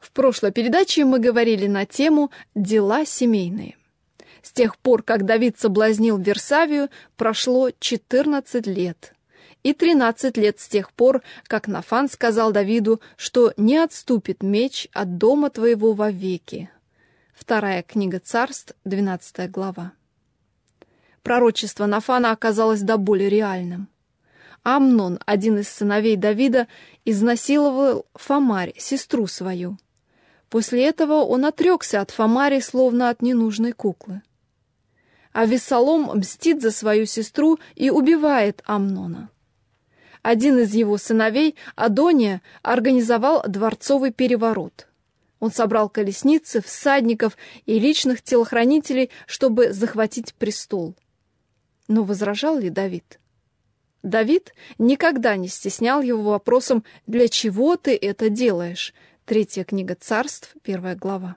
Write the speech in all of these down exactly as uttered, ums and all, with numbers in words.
В прошлой передаче мы говорили на тему «Дела семейные». С тех пор, как Давид соблазнил Версавию, прошло четырнадцать лет. И тринадцать лет с тех пор, как Нафан сказал Давиду, что не отступит меч от дома твоего вовеки. Вторая книга Царств, двенадцатая глава. Пророчество Нафана оказалось до боли реальным. Амнон, один из сыновей Давида, изнасиловал Фамарь, сестру свою. После этого он отрекся от Фамари, словно от ненужной куклы. А Авессалом мстит за свою сестру и убивает Амнона. Один из его сыновей, Адония, организовал дворцовый переворот. Он собрал колесницы, всадников и личных телохранителей, чтобы захватить престол. Но возражал ли Давид? Давид никогда не стеснял его вопросом «Для чего ты это делаешь?» Третья книга Царств, первая глава.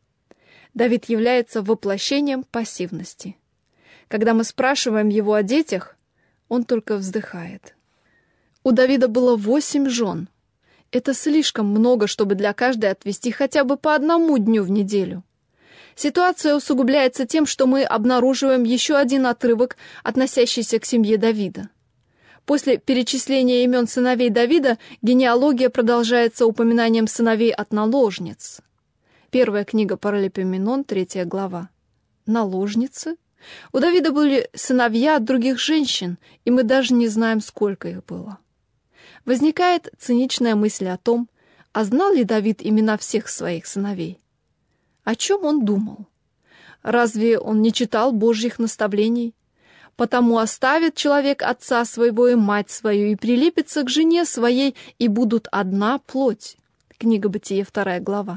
Давид является воплощением пассивности. Когда мы спрашиваем его о детях, он только вздыхает. У Давида было восемь жен. Это слишком много, чтобы для каждой отвести хотя бы по одному дню в неделю. Ситуация усугубляется тем, что мы обнаруживаем еще один отрывок, относящийся к семье Давида. После перечисления имен сыновей Давида генеалогия продолжается упоминанием сыновей от наложниц. Первая книга Паралипоменон, третья глава. Наложницы? У Давида были сыновья от других женщин, и мы даже не знаем, сколько их было. Возникает циничная мысль о том, а знал ли Давид имена всех своих сыновей? О чем он думал? Разве он не читал Божьих наставлений? Потому оставит человек отца своего и мать свою, и прилепится к жене своей, и будут одна плоть. Книга Бытие, вторая глава.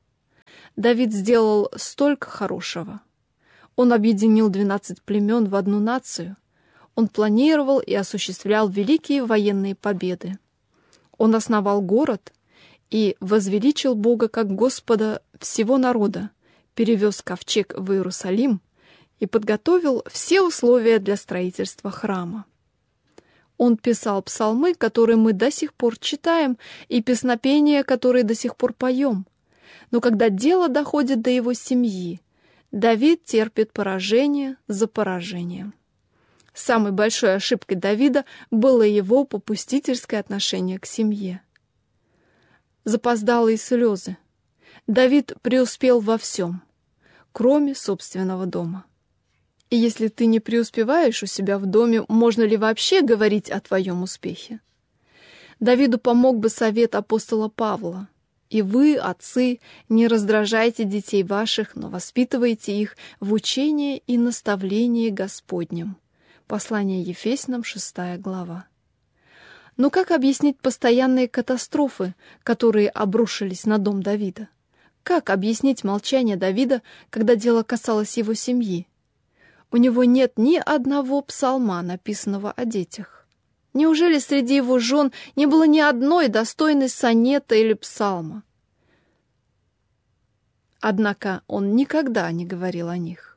Давид сделал столько хорошего. Он объединил двенадцать племен в одну нацию. Он планировал и осуществлял великие военные победы. Он основал город и возвеличил Бога как Господа всего народа, перевез ковчег в Иерусалим и подготовил все условия для строительства храма. Он писал псалмы, которые мы до сих пор читаем, и песнопения, которые до сих пор поем. Но когда дело доходит до его семьи, Давид терпит поражение за поражением. Самой большой ошибкой Давида было его попустительское отношение к семье. Запоздалые слезы. Давид преуспел во всем, кроме собственного дома. И если ты не преуспеваешь у себя в доме, можно ли вообще говорить о твоем успехе? Давиду помог бы совет апостола Павла. «И вы, отцы, не раздражайте детей ваших, но воспитывайте их в учении и наставлении Господнем». Послание Ефесянам, шестая глава. Но как объяснить постоянные катастрофы, которые обрушились на дом Давида? Как объяснить молчание Давида, когда дело касалось его семьи? У него нет ни одного псалма, написанного о детях. Неужели среди его жен не было ни одной достойной сонета или псалма? Однако он никогда не говорил о них.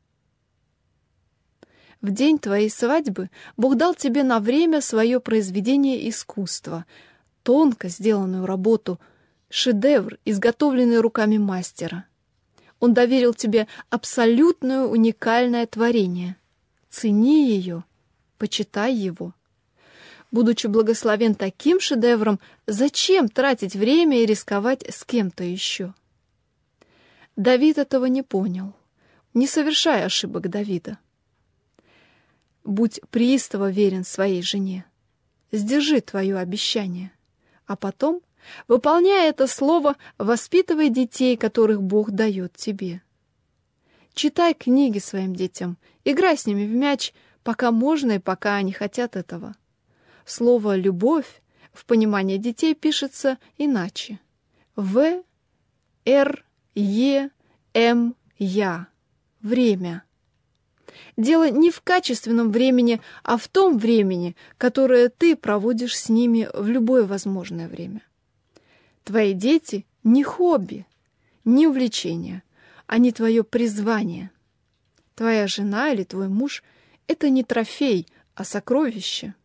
В день твоей свадьбы Бог дал тебе на время свое произведение искусства, тонко сделанную работу, шедевр, изготовленный руками мастера. Он доверил тебе абсолютное уникальное творение. Цени ее, почитай его. Будучи благословен таким шедевром, зачем тратить время и рисковать с кем-то еще? Давид этого не понял. Не совершай ошибок Давида. Будь приистово верен своей жене. Сдержи твое обещание. А потом, выполняя это слово, воспитывай детей, которых Бог дает тебе. Читай книги своим детям, играй с ними в мяч, пока можно и пока они хотят этого. Слово «любовь» в понимании детей пишется иначе. В, Р, Е, М, Я. Время. Дело не в качественном времени, а в том времени, которое ты проводишь с ними в любое возможное время. Твои дети — не хобби, не увлечение, они твое призвание. Твоя жена или твой муж — это не трофей, а сокровище.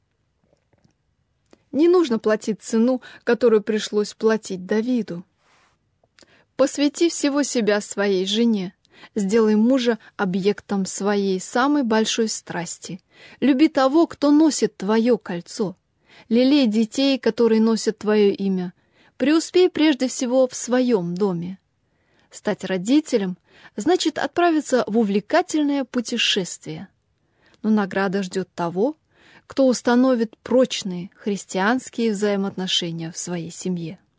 Не нужно платить цену, которую пришлось платить Давиду. Посвяти всего себя своей жене. Сделай мужа объектом своей самой большой страсти. Люби того, кто носит твое кольцо. Лелей детей, которые носят твое имя. Преуспей прежде всего в своем доме. Стать родителем значит отправиться в увлекательное путешествие. Но награда ждет того, кто установит прочные христианские взаимоотношения в своей семье.